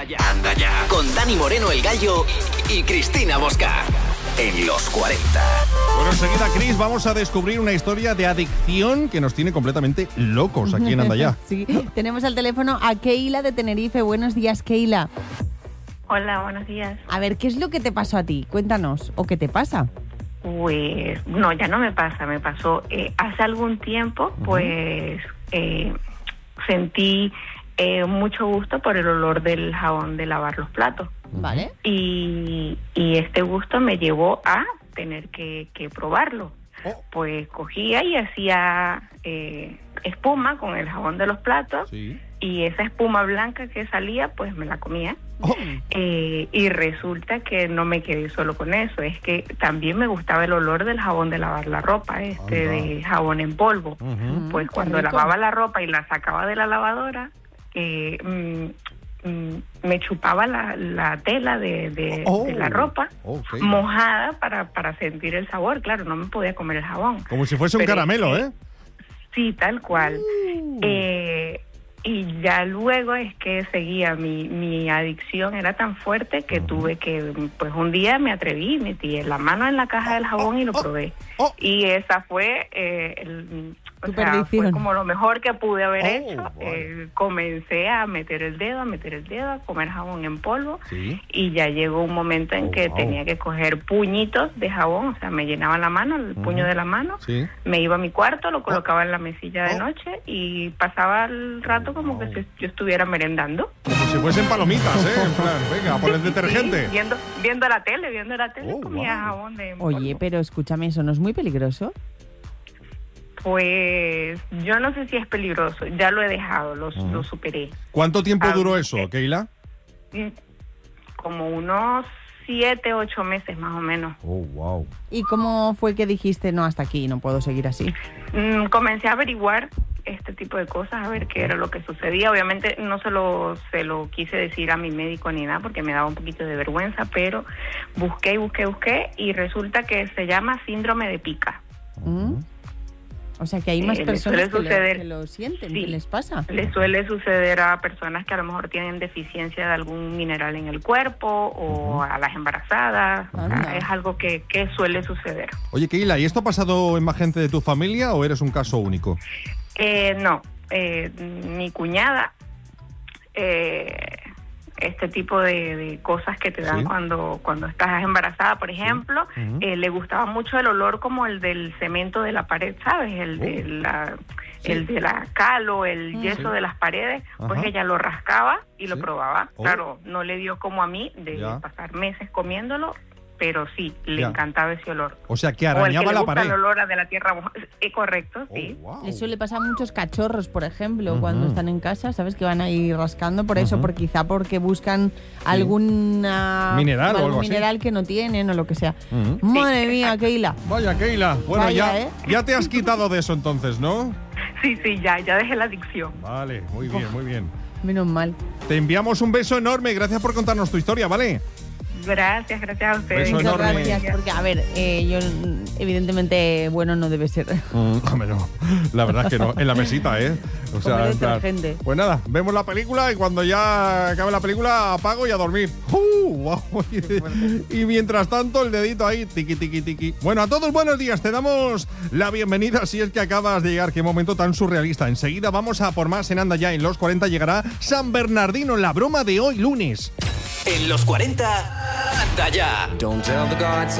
Anda ya. Con Dani Moreno, el Gallo, y Cristina Bosca. En los 40. Bueno, enseguida, Cris, vamos a descubrir una historia de adicción que nos tiene completamente locos aquí en Anda Ya. Sí, tenemos al teléfono a Keila de Tenerife. Buenos días, Keila. Hola, buenos días. A ver, ¿qué es lo que te pasó a ti? Cuéntanos, ¿o qué te pasa? Pues, no, ya no me pasa, me pasó hace algún tiempo, pues sentí mucho gusto por el olor del jabón de lavar los platos. ¿Vale? Y este gusto me llevó a tener que probarlo. Pues cogía y hacía espuma con el jabón de los platos. Sí. Y esa espuma blanca que salía, pues me la comía. Y resulta que no me quedé solo con eso, es que también me gustaba el olor del jabón de lavar la ropa, de jabón en polvo. Pues cuando lavaba la ropa y la sacaba de la lavadora, me chupaba la tela de la ropa mojada para sentir el sabor. Claro, no me podía comer el jabón. Como si fuese un caramelo, ¿eh? Sí, tal cual. Y ya luego es que seguía, mi adicción era tan fuerte que tuve que, pues un día me atreví, metí la mano en la caja del jabón y lo probé. Y esa fue, fue como lo mejor que pude haber hecho. Comencé a meter el dedo, a comer jabón en polvo. ¿Sí? Y ya llegó un momento en que tenía que coger puñitos de jabón, o sea, me llenaba la mano, el puño de la mano, me iba a mi cuarto, lo colocaba en la mesilla de noche y pasaba el rato como que si yo estuviera merendando. Como si fuesen palomitas, ¿eh? En plan, venga, a poner detergente. Sí, viendo la tele, comía jabón de polvo. Oye, pero escúchame, ¿eso no es muy peligroso? Pues yo no sé si es peligroso, ya lo he dejado, lo superé. ¿Cuánto tiempo duró eso, Keila? Como unos 7, 8 meses más o menos. Wow. ¿Y cómo fue que dijiste, no, hasta aquí, no puedo seguir así? Comencé a averiguar este tipo de cosas, a ver qué era lo que sucedía. Obviamente no se lo quise decir a mi médico ni nada porque me daba un poquito de vergüenza, pero busqué y resulta que se llama síndrome de pica. O sea, que hay más personas que lo sienten, sí, ¿qué les pasa? Le suele suceder a personas que a lo mejor tienen deficiencia de algún mineral en el cuerpo o a las embarazadas. O sea, es algo que suele suceder. Oye, Keila, ¿y esto ha pasado en más gente de tu familia o eres un caso único? No, mi cuñada, este tipo de cosas que te dan cuando estás embarazada, por ejemplo, le gustaba mucho el olor como el del cemento de la pared, ¿sabes? El de la cal o el yeso de las paredes, pues ella lo rascaba y lo probaba. Claro, no le dio como a mí de pasar meses comiéndolo, pero sí, le encantaba ese olor. O sea, que arañaba la pared. El olor de la tierra mojada. Correcto, sí. Wow. Eso le pasa a muchos cachorros, por ejemplo, cuando están en casa, ¿sabes? Que van a ir rascando por eso, porque buscan algún mineral o algo mineral así que no tienen o lo que sea. Madre mía, Keila. Vaya, Keila. Bueno, ya te has quitado de eso entonces, ¿no? Sí, ya dejé la adicción. Vale, muy bien, muy bien. Menos mal. Te enviamos un beso enorme. Gracias por contarnos tu historia, ¿vale? Gracias a ustedes. Beso enorme. Gracias, porque, a ver, yo evidentemente, bueno, no debe ser. Hombre, no. La verdad es que no. En la mesita, ¿eh? O sea, en plan, pues nada, vemos la película y cuando ya acabe la película apago y a dormir. Wow. Y mientras tanto el dedito ahí, tiqui, tiqui, tiqui. Bueno, a todos buenos días, te damos la bienvenida si es que acabas de llegar. Qué momento tan surrealista. Enseguida vamos a por más en Anda Ya. En los 40 llegará San Bernardino, la broma de hoy lunes. En los 40, Anda Ya.